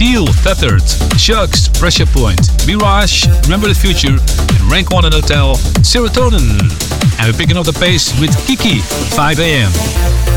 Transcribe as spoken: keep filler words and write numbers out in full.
Seal, Tethered, Chucks, Pressure Point, Mirage, Remember the Future, and Rank one and Hotel, Serotonin. And we're picking up the pace with Kiki, five a m.